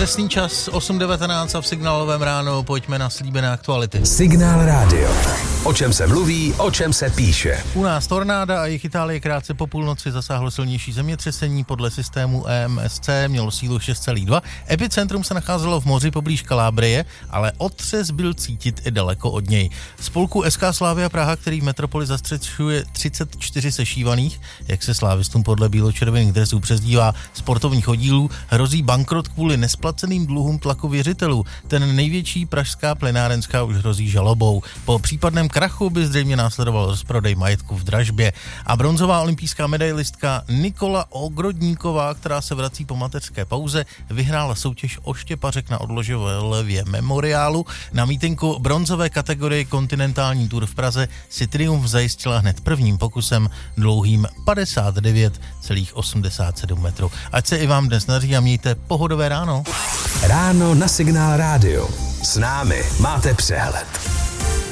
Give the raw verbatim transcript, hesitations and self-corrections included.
Přesný čas osm devatenáct a v Signálovém ráno pojďme na slíbené aktuality. Signál rádio. O čem se mluví, o čem se píše. U nás tornáda a jich Itálie krátce po půlnoci zasáhlo silnější zemětřesení podle systému E M S C, mělo sílu šest celá dva. Epicentrum se nacházelo v moři poblíž Kalábrie, ale otřes byl cítit i daleko od něj. Spolku S K Slavia Praha, který v metropoli zastřešuje třicet čtyři sešívaných, jak se slávistům podle bíločervených dresů přezdívá, sportovních oddílů, hrozí bankrot kvůli nesplaceným dluhům tlaku věřitelů. Ten největší pražská plenárenská už hrozí žalobou. Po případném krachu by zřejmě následoval rozprodej majetku v dražbě. A bronzová olympijská medailistka Nikola Ogrodníková, která se vrací po mateřské pauze, vyhrála soutěž o štěpařek na odložově memoriálu. Na mítinku bronzové kategorie kontinentální tour v Praze si triumf zajistila hned prvním pokusem dlouhým padesát devět celá osmdesát sedm metrů. Ať se i vám dnes daří a mějte pohodové ráno. Ráno na Signál rádio. S námi máte přehled.